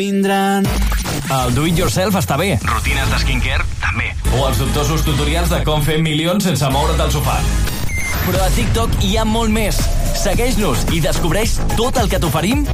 Vindran. El do-it-yourself està bé. Rutines de skincare, també. O els dubtosos tutorials de com fer milions sense moure't del sofà. Però a TikTok hi ha molt més. Segueix-nos i descobreix tot el que t'oferim